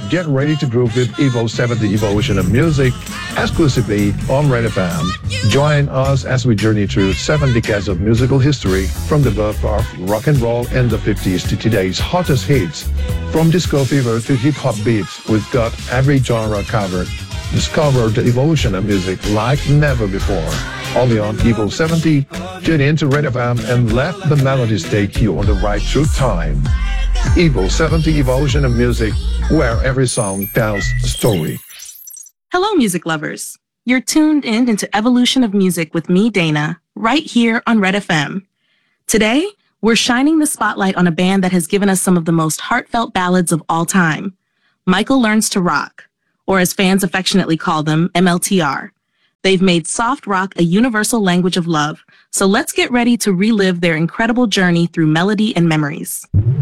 Get ready to groove with Evo 70 Evolution of Music exclusively on Red FM. Join us as we journey through 7 decades of musical history from the birth of rock and roll in the 50s to today's hottest hits. From disco fever to hip-hop beats, we've got every genre covered. Discover the evolution of music like never before. Only on Evo 70. Tune in to Red FM and let the melodies take you on the ride through time. Evo 70 Evolution of Music, where every song tells a story. Hello, music lovers. You're tuned in into Evolution of Music with me, Dana, right here on Red FM. Today, we're shining the spotlight on a band that has given us some of the most heartfelt ballads of all time. Michael Learns to Rock, or as fans affectionately call them, MLTR. They've made soft rock a universal language of love, so let's get ready to relive their incredible journey through melody and memories.